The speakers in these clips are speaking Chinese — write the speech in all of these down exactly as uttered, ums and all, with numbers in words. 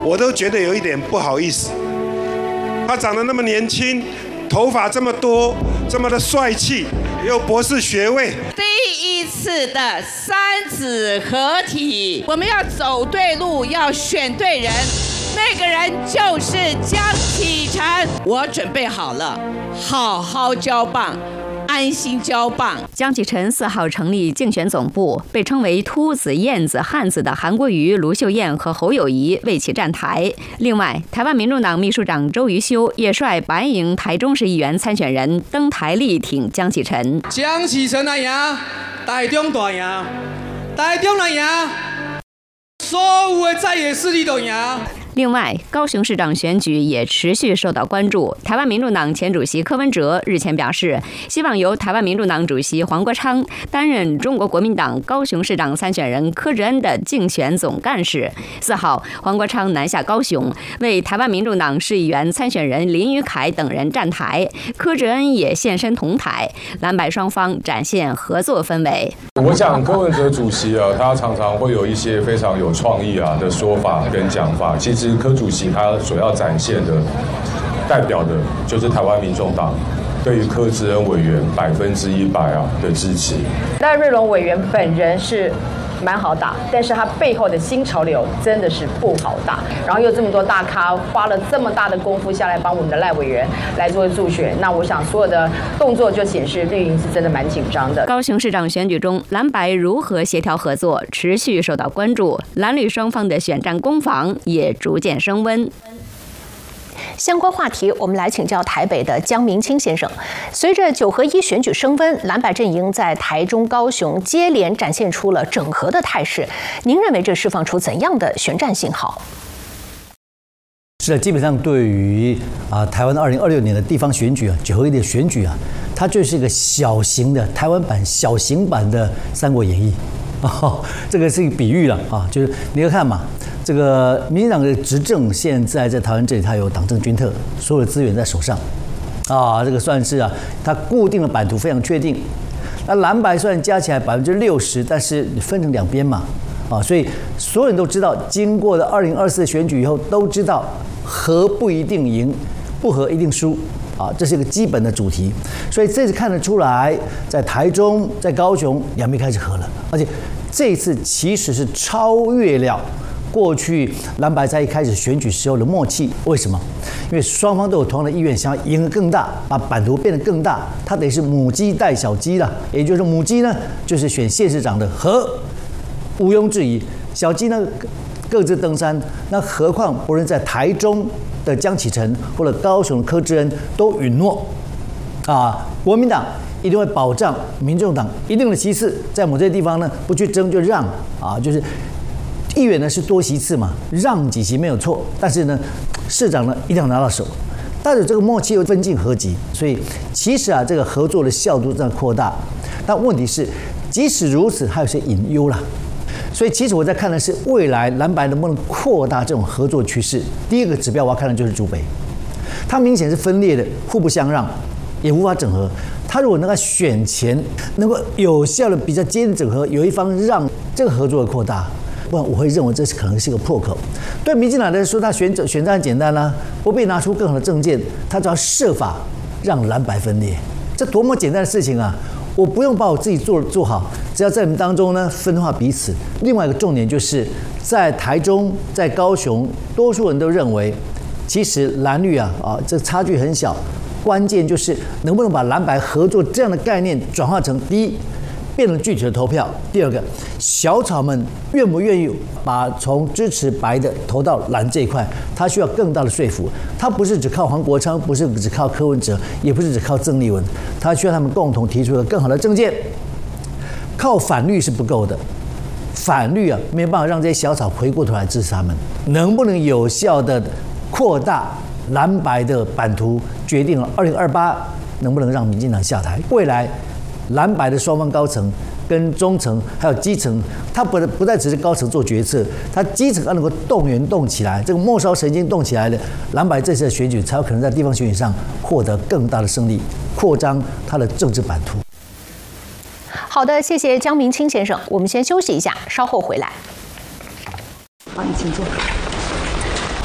我都觉得有一点不好意思。他长得那么年轻，头发这么多，这么的帅气，也有博士学位。 第一次的三子合体，我们要走对路，要选对人。那个人就是江启臣，我准备好了，好好交棒，安心交棒。 江启臣四号成立竞选总部，被称为秃子、燕子、汉子的韩国瑜、卢秀燕和侯友宜为其站台。另外，台湾民众党秘书长周瑜修也率白营台中市议员参选人登台力挺江启臣。 江启臣来赢，台中大赢，台中来赢，所有的在野势力都赢。 另外，高雄市长选举也持续受到关注。台湾民众党前主席柯文哲日前表示，希望由台湾民众党主席黄国昌担任中国国民党高雄市长参选人柯志恩的竞选总干事。四号，黄国昌南下高雄，为台湾民众党市议员参选人林宇凯等人站台，柯志恩也现身同台，蓝白双方展现合作氛围。 我想柯文哲主席啊，他常常会有一些非常有创意啊的说法跟讲法，其实。其实柯主席他所要展现的、代表的，就是台湾民众党对于柯志恩委员百分之一百啊的支持。 赖瑞隆委员本人是蛮好打，但是他背后的新潮流真的是不好打。然后又这么多大咖花了这么大的功夫下来帮我们的赖委员来做助选，那我想所有的动作就显示绿营是真的蛮紧张的。 高雄市长选举中，蓝白如何协调合作，持续受到关注，蓝绿双方的选战攻防也逐渐升温。 相关话题，我们来请教台北的江明清先生。随着九合一选举升温，蓝白阵营在台中、高雄接连展现出了整合的态势。您认为这释放出怎样的选战信号？ 是的，基本上对于啊台湾二零二六年的地方选举啊，九合一的选举啊，它就是一个小型的台湾版、小型版的《三国演义》哦，这个是一个比喻了啊，就是你要看嘛。这个民进党的执政现在在台湾这里，它有党政军特，所有的资源在手上，啊，这个算是啊，它固定的版图非常确定。那蓝白虽然加起来百分之六十，但是分成两边嘛，啊，所以所有人都知道，经过了二零二四选举以后，都知道和不一定赢，不和一定输。啊，这是一个基本的主题，所以这次看得出来，在台中、在高雄两边开始和了，而且这次其实是超越了过去蓝白在一开始选举时候的默契。为什么？因为双方都有同样的意愿，想要赢得更大，把版图变得更大。它等于是母鸡带小鸡了，也就是母鸡呢，就是选县市长的和，毋庸置疑。小鸡呢，各自登山。那何况不论在台中的江启臣或者高雄的柯志恩都允诺，啊，国民党一定会保障民众党一定的席次，在某些地方呢不去争就让啊，就是议员呢是多席次嘛，让几席没有错，但是呢市长呢一定要拿到手。但是这个默契又分进合集，所以其实啊这个合作的效度在扩大。但问题是，即使如此，还有些隐忧啦。所以其实我在看的是未来蓝白能不能扩大这种合作趋势。第一个指标我要看的就是竹北，它明显是分裂的，互不相让，也无法整合。它如果能够选前能够有效的比较接近整合，有一方让这个合作的扩大，不然我会认为这是可能是一个破口。对民进党来说，他选选战很简单啦、啊，不必拿出更好的政见，他只要设法让蓝白分裂，这多么简单的事情啊！我不用把我自己做做好，只要在你们当中呢分化彼此。另外一个重点就是在台中、在高雄，多数人都认为，其实蓝绿啊啊这差距很小，关键就是能不能把蓝白合作这样的概念转化成第一，变成具体的投票；第二个，小草们愿不愿意把从支持白的投到蓝这一块，他需要更大的说服。他不是只靠黄国昌，不是只靠柯文哲，也不是只靠郑丽文，他需要他们共同提出一个更好的政见。靠反绿是不够的，反绿啊没有办法让这些小草回过头来支持他们。能不能有效的扩大蓝白的版图，决定了二零二八能不能让民进党下台。未来蓝白的双方高层跟中层还有基层，他不不再只是高层做决策，他基层要能够动员动起来，这个末梢神经动起来的，蓝白这次的选举才有可能在地方选举上获得更大的胜利，扩张他的政治版图。 好的，谢谢江明清先生，我们先休息一下，稍后回来。 好，你请坐。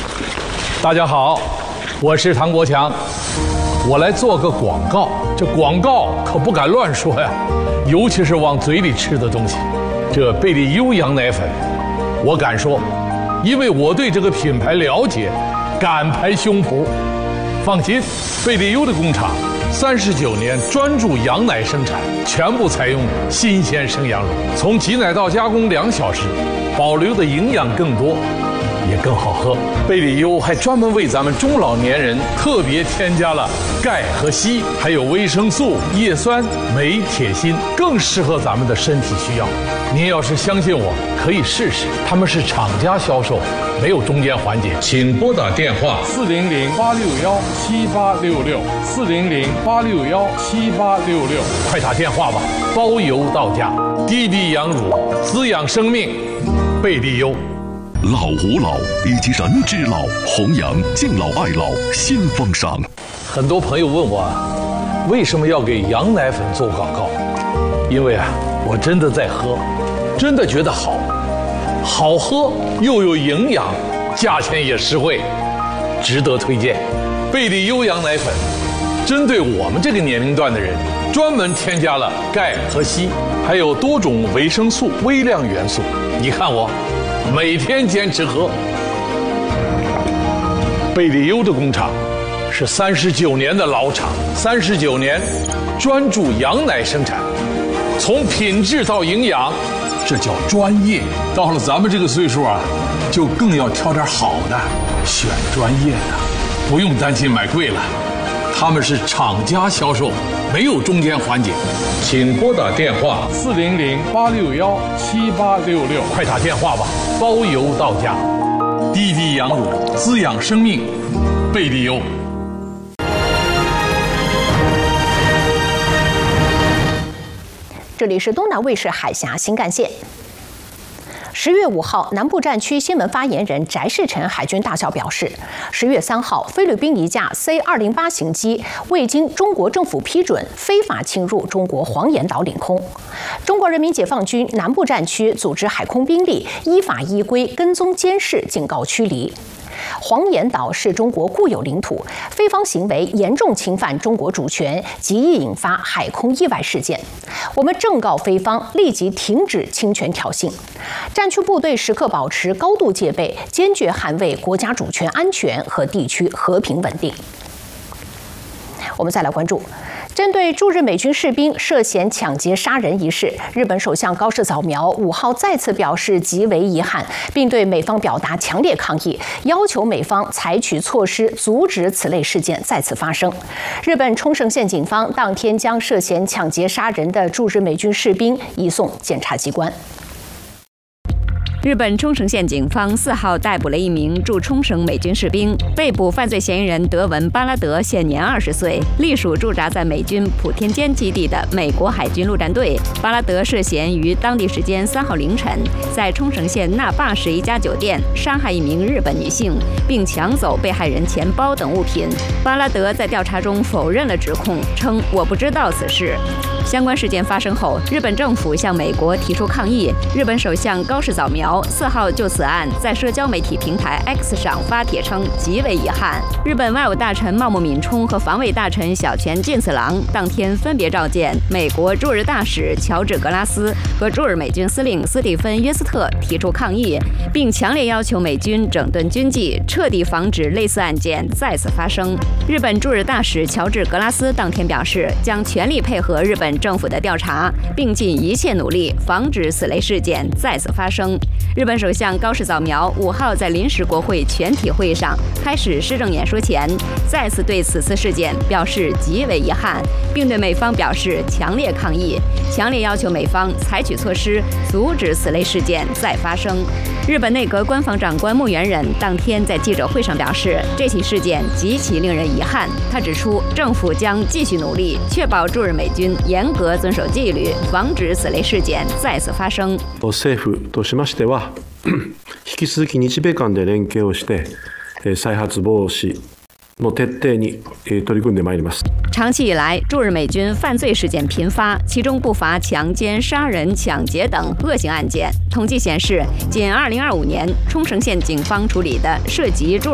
大家好，我是唐国强，我来做个广告。这广告可不敢乱说呀，尤其是往嘴里吃的东西。这贝利优羊奶粉，我敢说，因为我对这个品牌了解，敢拍胸脯。放心，贝利优的工厂三十九年专注羊奶生产，全部采用新鲜生羊乳，从挤奶到加工两小时，保留的营养更多，也更好喝。贝利优还专门为咱们中老年人特别添加了钙和硒，还有维生素、叶酸、镁、铁、锌，更适合咱们的身体需要。您要是相信我，可以试试。他们是厂家销售，没有中间环节。请拨打电话四零零八六幺七八六六四零零八六幺七八六六，快打电话吧，包邮到家。滴滴羊乳滋养生命，贝利优。 老吾老以及人之老，弘扬敬老爱老新风尚。 很多朋友问我，为什么要给羊奶粉做广告？因为啊，我真的在喝，真的觉得好，好喝又有营养，价钱也实惠，值得推荐。贝利优羊奶粉针对我们这个年龄段的人，专门添加了钙和硒，还有多种维生素、微量元素。你看我每天坚持喝。贝利优的工厂是三十九年的老厂，三十九年专注羊奶生产，从品质到营养，这叫专业。到了咱们这个岁数啊，就更要挑点好的，选专业的，不用担心买贵了。他们是厂家销售，没有中间环节。请拨打电话四零零八六幺七八六六，快打电话吧，包邮到家。滴滴羊乳滋养生命，贝利优。 这里是东南卫视海峡新干线。十月五号，南部战区新闻发言人翟世成海军大校表示，十月三号，菲律宾一架 C 二零八型机未经中国政府批准，非法侵入中国黄岩岛领空。中国人民解放军南部战区组织海空兵力依法依规跟踪监视，警告驱离。黄岩岛是中国固有领土，菲方行为严重侵犯中国主权，极易引发海空意外事件。我们正告菲方立即停止侵权挑衅。战区部队时刻保持高度戒备，坚决捍卫国家主权安全和地区和平稳定。我们再来关注。针对驻日美军士兵涉嫌抢劫杀人一事，日本首相高市早苗五号再次表示极为遗憾，并对美方表达强烈抗议，要求美方采取措施阻止此类事件再次发生。日本冲绳县警方当天将涉嫌抢劫杀人的驻日美军士兵移送检察机关。 日本冲绳县警方四号逮捕了一名驻冲绳美军士兵，被捕犯罪嫌疑人德文·巴拉德现年二十岁，隶属驻扎在美军普天间基地的美国海军陆战队。巴拉德涉嫌于当地时间三号凌晨，在冲绳县那霸市一家酒店杀害一名日本女性，并抢走被害人钱包等物品。巴拉德在调查中否认了指控，称我不知道此事。相关事件发生后，日本政府向美国提出抗议。日本首相高市早苗四号就此案在社交媒体平台 X 上发帖称极为遗憾。日本外务大臣茂木敏充和防卫大臣小泉进次郎当天分别召见美国驻日大使乔治·格拉斯和驻日美军司令斯蒂芬·约斯特，提出抗议，并强烈要求美军整顿军纪，彻底防止类似案件再次发生。日本驻日大使乔治·格拉斯当天表示，将全力配合日本政府的调查，并尽一切努力防止此类事件再次发生。日本首相高市早苗五号在临时国会全体会议上开始施政演说前，再次对此次事件表示极为遗憾，并对美方表示强烈抗议，强烈要求美方采取措施阻止此类事件再发生。日本内阁官房长官木原忍当天在记者会上表示，这起事件极其令人遗憾。他指出，政府将继续努力，确保驻日美军严格遵守纪律，防止此类事件再次发生。 政府としましては、引き続き日米間で連携をして、再発防止の徹底に取り組んでまいります。 长期以来，驻日美军犯罪事件频发，其中不乏强奸、杀人、抢劫等恶性案件。统计显示，仅二零二五年，冲绳县警方处理的涉及驻